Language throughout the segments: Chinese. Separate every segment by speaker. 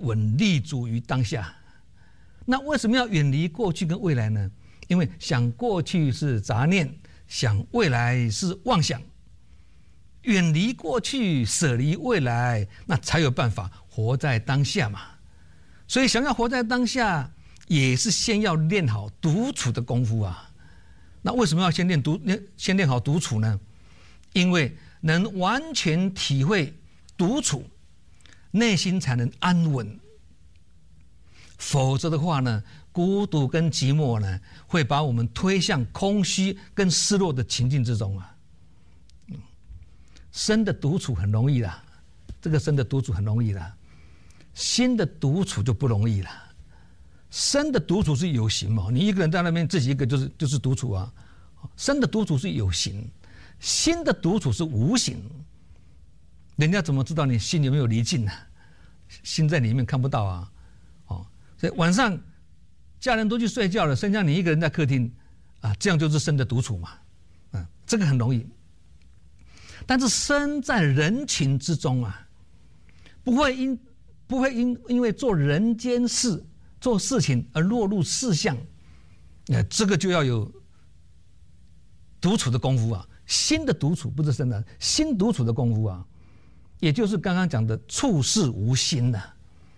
Speaker 1: 稳立足于当下。那为什么要远离过去跟未来呢？因为想过去是杂念，想未来是妄想。远离过去，舍离未来，那才有办法活在当下嘛。所以想要活在当下，也是先要练好独处的功夫啊。那为什么要先练好独处呢？因为能完全体会独处，内心才能安稳。否则的话呢，孤独跟寂寞呢，会把我们推向空虚跟失落的情境之中啊。身的独处很容易啦，这个身的独处很容易啦，心的独处就不容易了。身的独处是有形嘛，你一个人在那边自己一个就是独处啊。身的独处是有形，心的独处是无形。人家怎么知道你心有没有离境呢？心在里面看不到啊。所以晚上家人都去睡觉了，剩下你一个人在客厅啊，这样就是身的独处嘛。这个很容易。但是身在人群之中啊，不会因为做人间事做事情而落入世相，这个就要有独处的功夫啊。心的独处不是身的，心独处的功夫啊，也就是刚刚讲的处事无心呐。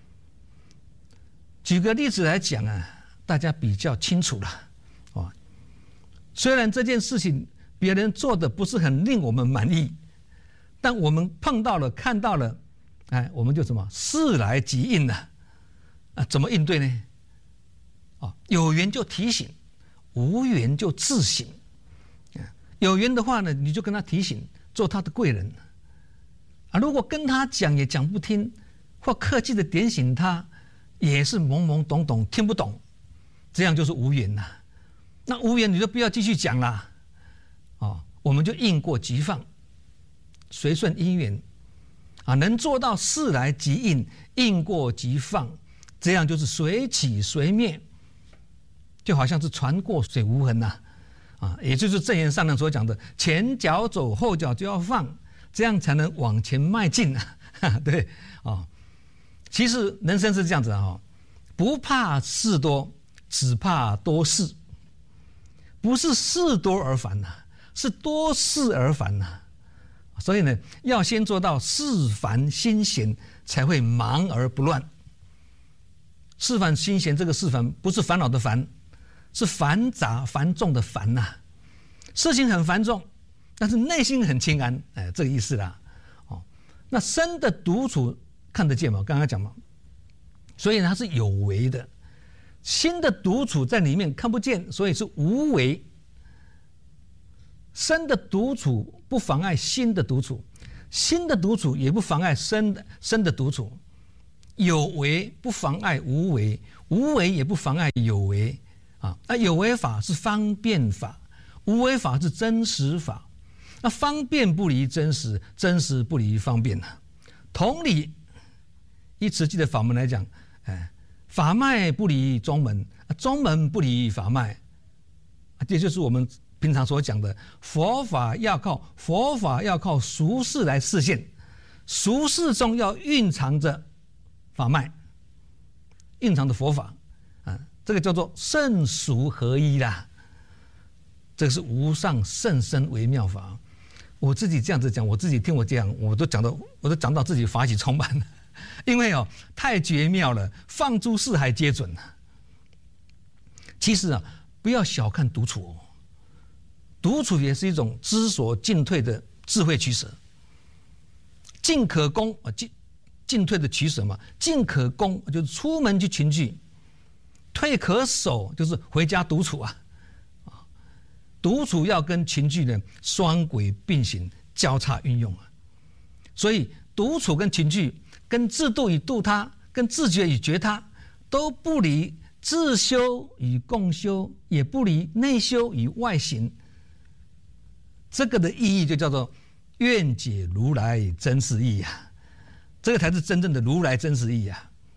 Speaker 1: 举个例子来讲啊，大家比较清楚了。虽然这件事情别人做的不是很令我们满意，但我们碰到了看到了，我们就什么事来即应了。怎么应对呢？有缘就提醒，无缘就自省。有缘的话呢，你就跟他提醒，做他的贵人。如果跟他讲也讲不听，或客气的点醒他，也是懵懵懂懂听不懂，这样就是无缘了。那无缘你就不要继续讲了。我们就应过即放，随顺因缘能做到事来即应，应过即放，这样就是随起随灭，就好像是船过水无痕呐。也就是正言上人所讲的，前脚走后脚就要放，这样才能往前迈进啊。对其实人生是这样子不怕事多，只怕多事。不是事多而烦是多事而烦所以呢，要先做到事烦心闲，才会忙而不乱。事烦心闲，这个事烦不是烦恼的烦，是繁杂繁重的烦事情很繁重，但是内心很清安，这个意思啦。那身的独处看得见嘛？刚刚讲嘛，所以它是有为的。心的独处在里面看不见，所以是无为。身的独处不妨碍心的独处，心的独处也不妨碍身的独处。有为不妨碍无为，无为也不妨碍有为有为法是方便法，无为法是真实法。那方便不离真实，真实不离方便同理，以慈济的法门来讲，法脉不离宗门，宗门不离法脉，这就是我们平常所讲的佛法要靠俗世来示现，俗世中要蕴藏着法脉，蕴藏着佛法这个叫做圣俗合一啦。这个是无上甚深微妙法。我自己这样子讲，我自己听我这样，我都讲到自己法喜充满了。因为太绝妙了，放诸四海皆准其实不要小看独处独处也是一种知所进退的智慧取舍。进可攻进退的取舍嘛。进可攻就是出门去群聚，退可守就是回家独处独处要跟群聚呢双轨并行，交叉运用所以独处跟群聚，跟自度与度他，跟自觉与觉他，都不离自修与共修，也不离内修与外行。这个的意义就叫做愿解如来真实义这个才是真正的如来真实义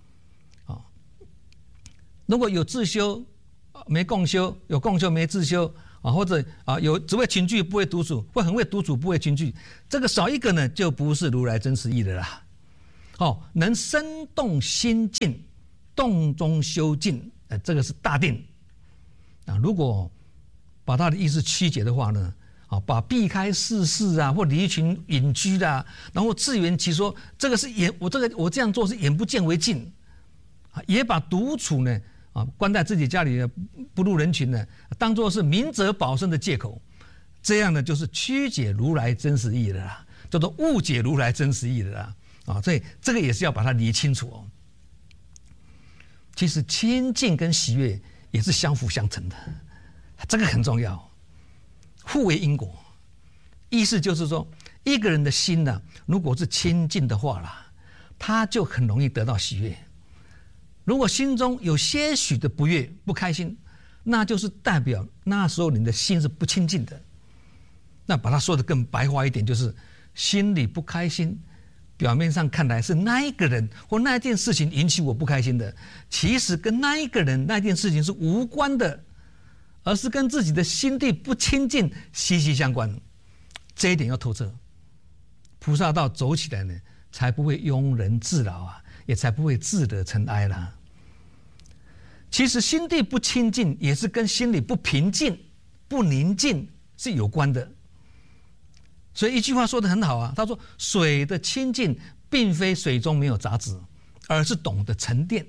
Speaker 1: 如果有自修没共修，有共修没自修或者有只会群聚不会独处，或很会独处不会群聚，这个少一个呢，就不是如来真实义的啦。 能生动心静，动中修静，这个是大定。如果把它的意思曲解的话呢，把避开世事啊，或离群隐居啊，然后自圆其说，这个是我这样做是眼不见为净，也把独处呢关在自己家里的不入人群呢，当作是明哲保身的借口，这样呢就是曲解如来真实意的啦，叫做误解如来真实意的啦。所以这个也是要把它理清楚哦。其实清净跟喜悦也是相辅相成的，这个很重要，互为因果。意思就是说，一个人的心呢，如果是清净的话啦，他就很容易得到喜悦。如果心中有些许的不悦、不开心，那就是代表那时候你的心是不清净的。那把它说得更白话一点，就是心里不开心，表面上看来是那一个人或那一件事情引起我不开心的，其实跟那一个人、那件事情是无关的，而是跟自己的心地不清净息息相关。这一点要透彻，菩萨道走起来呢，才不会庸人自扰啊，也才不会自得尘埃啦。其实心地不清净，也是跟心里不平静、不宁静是有关的。所以一句话说得很好啊，他说水的清净并非水中没有杂质，而是懂得沉淀。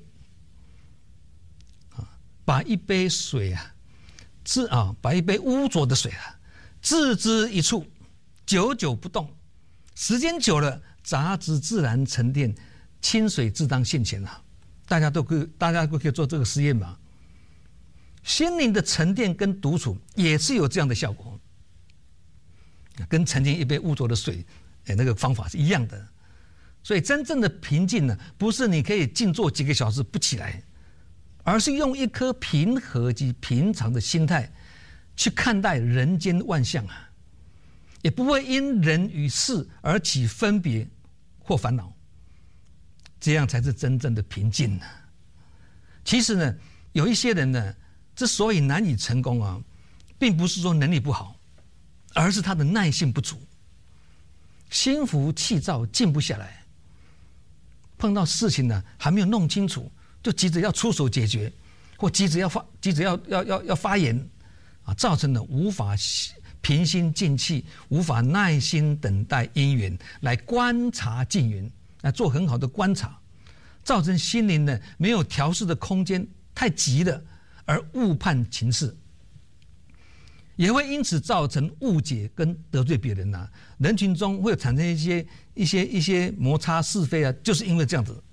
Speaker 1: 把一杯水把一杯污浊的水置之一处，久久不动，时间久了，杂质自然沉淀，清水自当现前啊。大家都可以做这个实验嘛。心灵的沉淀跟独处也是有这样的效果，跟沉浸一杯污浊的水，那个方法是一样的。所以真正的平静呢，不是你可以静坐几个小时不起来，而是用一颗平和及平常的心态去看待人间万象啊，也不会因人与事而起分别或烦恼，这样才是真正的平静呢。其实呢，有一些人呢，之所以难以成功啊，并不是说能力不好，而是他的耐性不足，心浮气躁，静不下来。碰到事情呢，还没有弄清楚，就急着要出手解决，或急着要发言啊，造成了无法平心静气，无法耐心等待因缘来观察境缘，来做很好的观察，造成心灵呢没有调试的空间，太急了而误判情势，也会因此造成误解跟得罪别人啊。人群中会产生一些摩擦是非啊，就是因为这样子。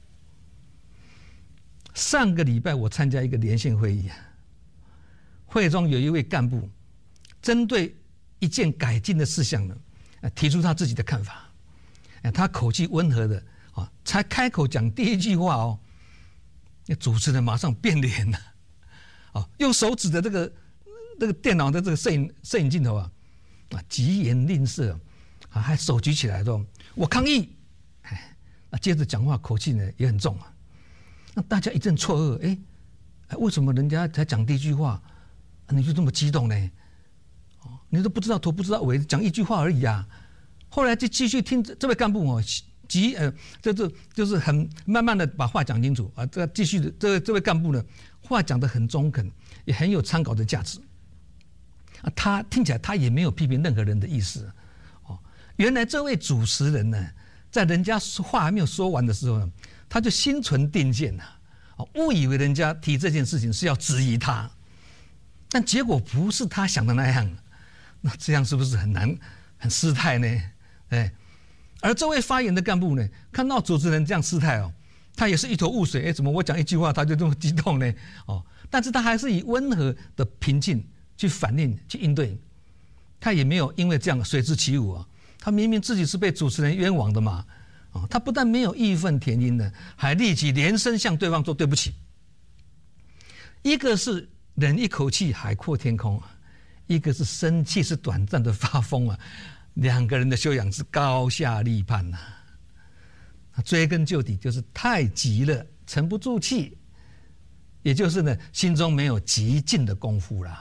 Speaker 1: 上个礼拜我参加一个连线会议，会中有一位干部针对一件改进的事项呢，提出他自己的看法。他口气温和的才开口讲第一句话主持人马上变脸了，用手指的这个电脑的这个摄影镜头疾言吝啬还手举起来说我抗议，接着讲话口气呢也很重啊。那大家一阵错愕，为什么人家才讲第一句话，你就这么激动呢？你都不知道头不知道尾，讲一句话而已啊。后来就继续听这位干部就是很慢慢的把话讲清楚啊。继续的这位干部呢，话讲得很中肯，也很有参考的价值。他听起来他也没有批评任何人的意思。原来这位主持人呢，在人家话还没有说完的时候呢，他就心存定见误以为人家提这件事情是要质疑他，但结果不是他想的那样。那这样是不是很失态呢？而这位发言的干部呢，看到主持人这样失态他也是一头雾水，怎么我讲一句话他就这么激动呢？但是他还是以温和的平静去反应去应对，他也没有因为这样随之起舞他明明自己是被主持人冤枉的嘛，他不但没有义愤填膺的，还立即连声向对方说对不起。一个是忍一口气海阔天空，一个是生气是短暂的发疯两个人的修养是高下立判追根究底就是太急了，沉不住气，也就是呢心中没有极静的功夫啦。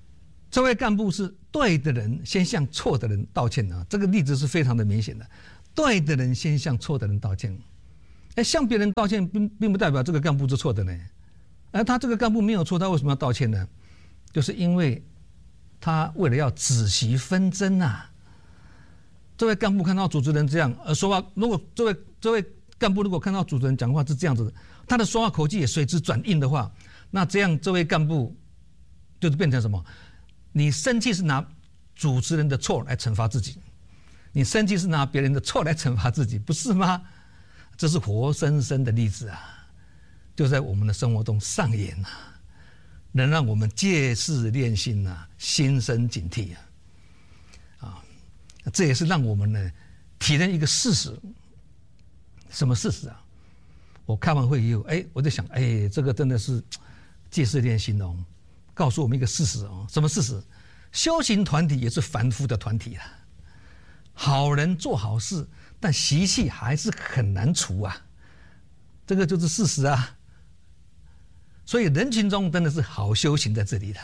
Speaker 1: 这位干部是对的人先向错的人道歉这个例子是非常的明显的。 对的人先向错的人道歉。向别人道歉并不代表这个干部是错的呢。他这个干部没有错，他为什么要道歉呢？就是因为他为了要止息纷争啊。这位干部看到主持人这样说话，如果这位干部如果看到主持人讲话是这样子的，他的说话口气也随之转硬的话，那这样这位干部就是变成什么？你生气是拿主持人的错来惩罚自己，你生气是拿别人的错来惩罚自己，不是吗？这是活生生的例子啊，就在我们的生活中上演啊，能让我们戒事练心啊，心生警惕啊。这也是让我们呢体认一个事实。什么事实啊？我开完会以后，我在想，这个真的是戒事练心哦，告诉我们一个事实哦。什么事实？修行团体也是凡夫的团体啊。好人做好事，但习气还是很难除啊，这个就是事实啊。所以人群中真的是好修行在这里的。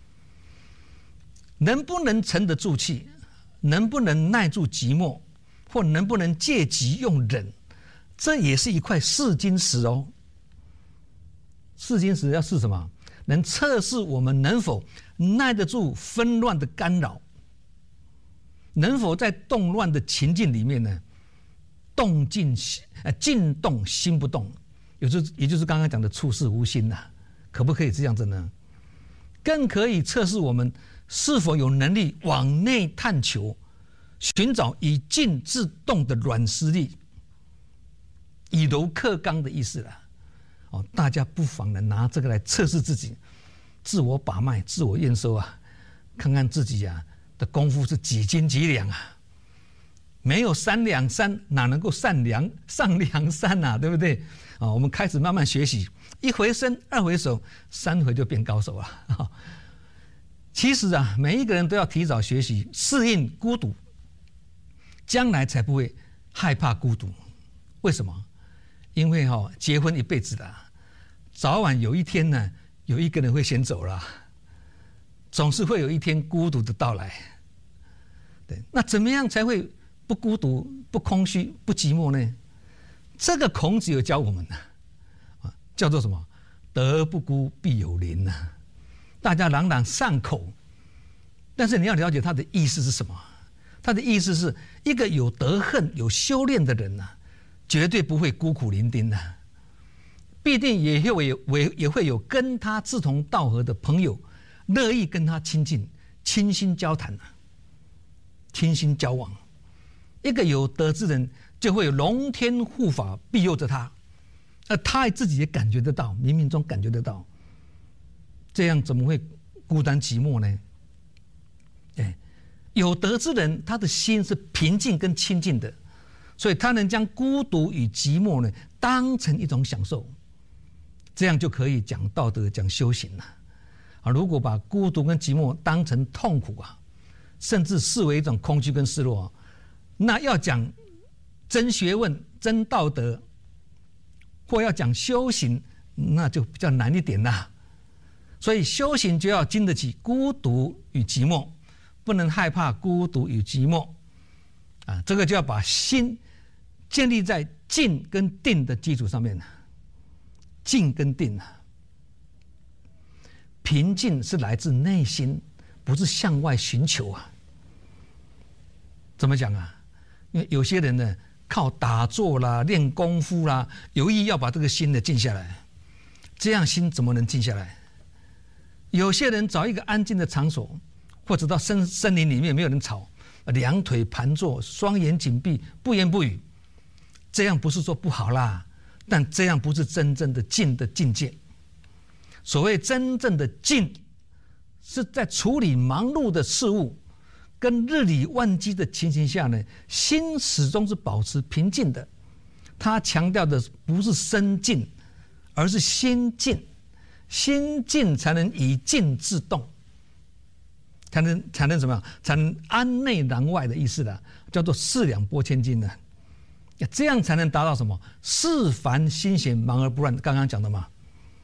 Speaker 1: 能不能沉得住气，能不能耐住寂寞，或能不能戒急用忍，这也是一块试金石哦。试金石要试什么？能测试我们能否耐得住纷乱的干扰，能否在动乱的情境里面呢，静动心不动，也就是刚刚讲的处事无心呐，可不可以这样子呢？更可以测试我们是否有能力往内探求，寻找以静制动的软实力，以柔克刚的意思啦。大家不妨呢拿这个来测试自己，自我把脉、自我验收啊，看看自己的功夫是几斤几两啊？没有3两3，哪能够上梁山啊？对不对？我们开始慢慢学习，1回生2回熟，3回就变高手了。其实每一个人都要提早学习适应孤独，将来才不会害怕孤独。为什么？因为结婚一辈子的，早晚有一天呢，有一个人会先走了，总是会有一天孤独的到来。对，那怎么样才会不孤独、不空虚、不寂寞呢？这个孔子有教我们叫做什么？德不孤，必有邻呐。大家朗朗上口，但是你要了解他的意思是什么？他的意思是一个有德行、有修炼的人绝对不会孤苦伶仃的，必定也会有跟他志同道合的朋友，乐意跟他亲近、倾心交谈倾心交往。一个有德之人，就会有龙天护法庇佑着他，而他自己也感觉得到，冥冥中感觉得到，这样怎么会孤单寂寞呢？有德之人，他的心是平静跟清净的。所以他能将孤独与寂寞呢当成一种享受，这样就可以讲道德、讲修行了。如果把孤独跟寂寞当成痛苦甚至视为一种空虚跟失落那要讲真学问、真道德，或要讲修行，那就比较难一点啦。所以修行就要经得起孤独与寂寞，不能害怕孤独与寂寞这个就要把心建立在静跟定的基础上面。静跟定平静是来自内心，不是向外寻求怎么讲因为有些人呢靠打坐啦、练功夫啦，有意要把这个心呢静下来，这样心怎么能静下来？有些人找一个安静的场所，或者到森林里面没有人吵，两腿盘坐，双眼紧闭，不言不语，这样不是说不好啦，但这样不是真正的静的境界。所谓真正的静，是在处理忙碌的事物跟日理万机的情形下呢，心始终是保持平静的。他强调的不是身静，而是心静。心静才能以静制动，才能怎么样？才能安内攘外的意思了，叫做四两拨千斤呢。这样才能达到什么？事烦心闲，忙而不乱。刚刚讲的嘛，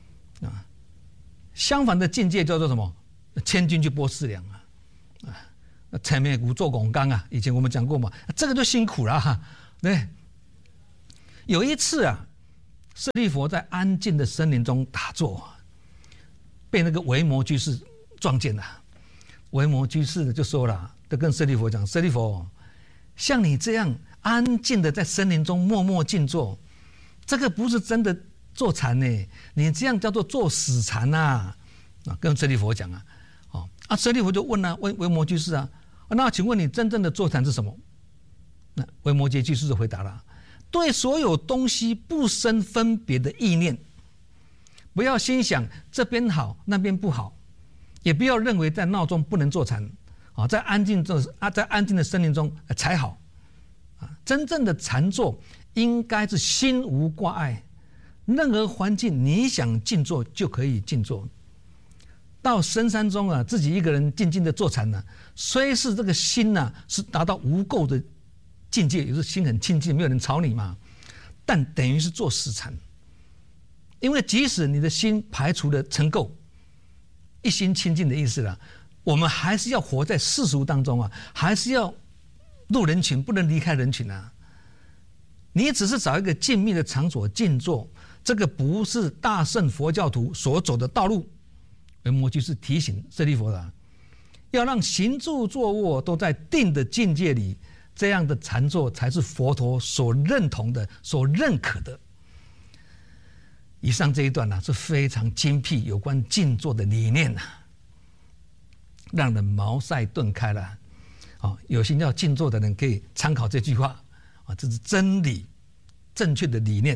Speaker 1: 相反的境界叫做什么？千斤去拨四两前面鼓做拱钢以前我们讲过嘛，这个就辛苦了对，有一次啊，舍利弗在安静的森林中打坐，被那个维摩居士撞见了。维摩居士就说了，就跟舍利弗讲：“舍利弗，像你这样安静的在森林中默默静坐，这个不是真的坐禅呢，你这样叫做坐死禅呐！”跟舍利弗讲啊，舍利弗就问维摩居士啊，那请问你真正的坐禅是什么？那维摩诘居士就回答了：对所有东西不生分别的意念，不要心想这边好那边不好，也不要认为在闹中不能坐禅在安静的森林中才好真正的禅坐应该是心无挂碍，任何环境你想静坐就可以静坐。到深山中自己一个人静静的坐禅虽是这个心是达到无垢的境界，也就是心很清净，没有人吵你嘛，但等于是做死禅。因为即使你的心排除了尘垢，一心清净的意思我们还是要活在世俗当中还是要入人群，不能离开人群你只是找一个静谧的场所静坐，这个不是大乘佛教徒所走的道路。维摩居士提醒舍利弗要让行住坐卧都在定的境界里，这样的禅坐才是佛陀所认同的、所认可的。以上这一段是非常精辟有关静坐的理念让人茅塞顿开了。有心要静坐的人可以参考这句话这是真理，正确的理念。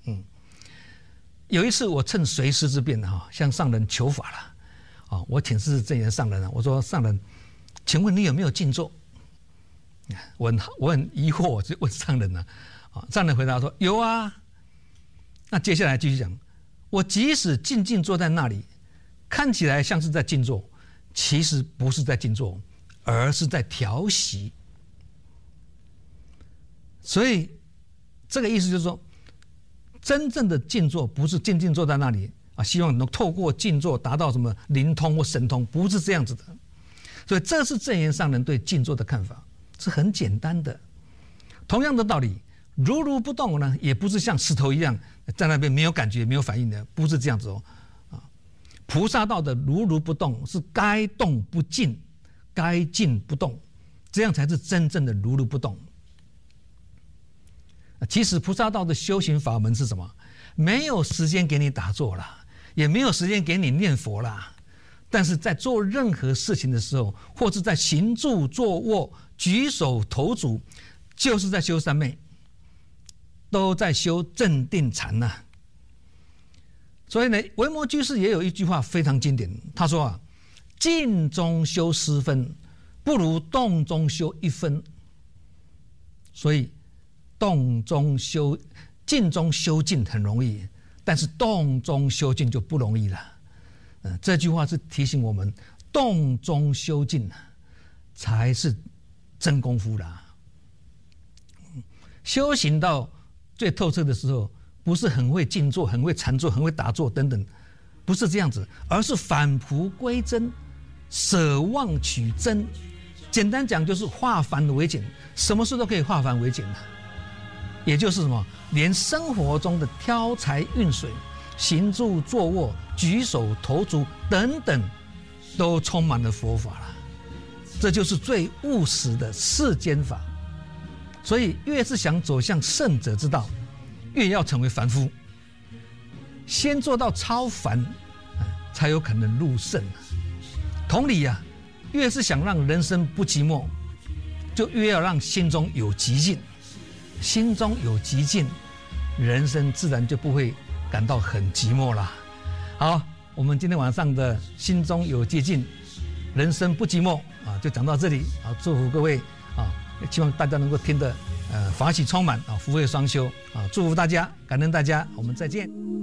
Speaker 1: 有一次我趁随师之便向上人求法了。我请示正言上人我说：“上人，请问你有没有静坐？”我很疑惑，我就问上人上人回答说：“有啊。”那接下来继续讲，我即使静静坐在那里，看起来像是在静坐，其实不是在静坐，而是在调息。所以这个意思就是说，真正的静坐不是静静坐在那里希望能透过静坐达到什么灵通或神通，不是这样子的。所以这是正言上人对静坐的看法，是很简单的。同样的道理，如如不动呢，也不是像石头一样在那边没有感觉、没有反应的，不是这样子菩萨道的如如不动是该动不静，该静不动，这样才是真正的如如不动。其实菩萨道的修行法门是什么？没有时间给你打坐啦，也没有时间给你念佛啦。但是在做任何事情的时候，或是在行住坐卧、举手投足，就是在修三昧，都在修正定禅所以呢，维摩居士也有一句话非常经典，他说静中修10分，不如动中修1分。所以静中修静很容易，但是动中修静就不容易了。这句话是提醒我们，动中修静才是真功夫啦。修行到最透彻的时候，不是很会静坐、很会禅坐、很会打坐等等，不是这样子，而是返璞归真，舍妄取真。简单讲就是化繁为简，什么事都可以化繁为简也就是什么，连生活中的挑柴运水、行住坐卧、举手投足等等，都充满了佛法了。这就是最务实的世间法。所以越是想走向圣者之道，越要成为凡夫，先做到超凡才有可能入圣同理越是想让人生不寂寞，就越要让心中有寂静。心中有寂静，人生自然就不会感到很寂寞啦。好，我们今天晚上的心中有寂静，人生不寂寞就讲到这里祝福各位希望大家能够听得法喜充满福慧双修祝福大家，感恩大家，我们再见。